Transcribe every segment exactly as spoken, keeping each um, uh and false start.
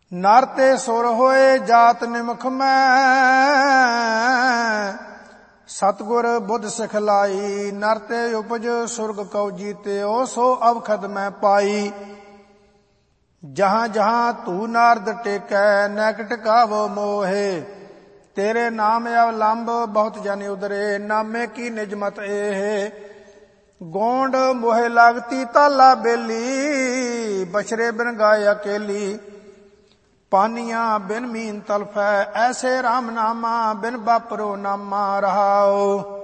नर ते सुर होए जात निमख मैं, सतगुर बुध सिखलाई। नर ते उपज सुरग कौ जीते, ओ सो अवखद मैं पाई। जहाँ जहाँ तू नारद टेकै, नैक टिकावो मोहे। तेरे नाम अवलंब बहुत जन उदरे, नामे की निजमत एहे। गोंड मोहे लागती ताला बेली, बछरे बिन गाय अकेली। पानिया बिन मीन तलफै, ऐसे राम नामा बिन बापरो नामा रहाओ।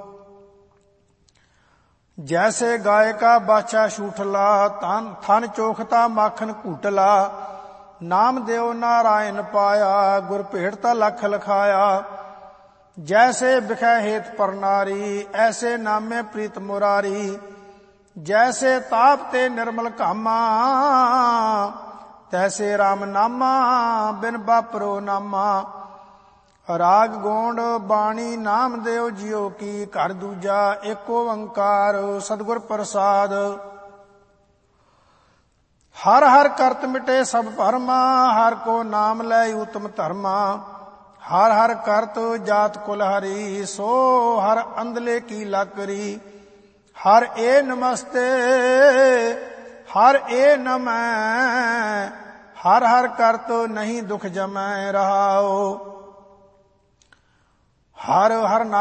जैसे गाय का बाछा शूठला, तन थन चोखता माखन कूटला। नाम देव नारायण पाया, गुर भेटता लख लखाया। जैसे बिखै हेत पर नारी, ऐसे नामे प्रीत मुरारी। जैसे ताप ते निर्मल कामा, तैसे राम नामा बिन बापरो नामा। राग गोंड बाणी नामदेव जियो की, घर दूजा एक ओंकार सतगुर प्रसाद। हर हर करत मिटे सब भरमा, हर को नाम लै उत्तम धर्मा। हर हर करत जात कुल हरी, सो हर अंधले की लाकरी। हर ए नमस्ते हर ए नमः, हर हर करत नहीं दुख जमै रहाओ। हर हर